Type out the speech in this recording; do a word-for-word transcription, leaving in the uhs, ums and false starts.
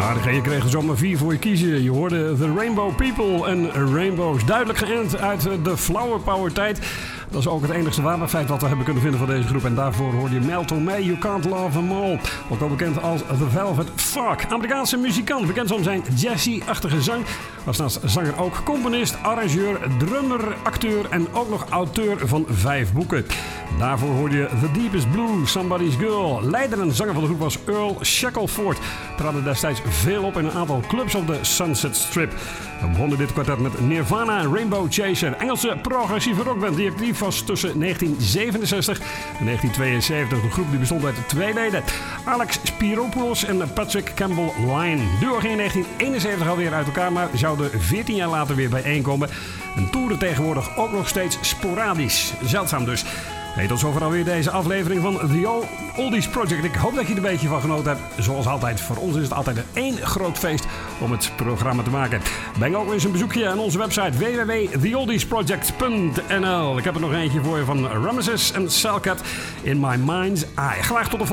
Je kreeg er zomaar vier voor je kiezen. Je hoorde The Rainbow People en Rainbows. Duidelijk geënt uit de Flower Power tijd. Dat is ook het enigste wapenfeit wat we hebben kunnen vinden van deze groep. En daarvoor hoorde je Mel Tormé, You Can't Love Them All. Ook al bekend als The Velvet Fuck. Amerikaanse muzikant, bekend om zijn jazzy-achtige zang. Was naast zanger ook componist, arrangeur, drummer, acteur en ook nog auteur van vijf boeken. Daarvoor hoorde je The Deepest Blue, Somebody's Girl. Leider en zanger van de groep was Earl Shackelford. Traden destijds veel op in een aantal clubs op de Sunset Strip. We begonnen dit kwartet met Nirvana en Rainbow Chaser. Engelse progressieve rockband die actief was tussen negentien zevenenzestig en negentien tweeënzeventig. De groep die bestond uit twee leden. Alex Spiropoulos en Patrick Campbell Lyne. Duo ging in negentien eenenzeventig alweer uit elkaar, maar zouden veertien jaar later weer bijeenkomen. En toeren tegenwoordig ook nog steeds sporadisch. Zeldzaam dus. Hey, tot zover alweer deze aflevering van The Oldies Project. Ik hoop dat je er een beetje van genoten hebt. Zoals altijd, voor ons is het altijd een één groot feest om het programma te maken. Breng ook eens een bezoekje aan onze website w w w punt the oldies project punt n l. Ik heb er nog eentje voor je van Ramesses en Selcat in My Mind's Eye. Graag tot de volgende.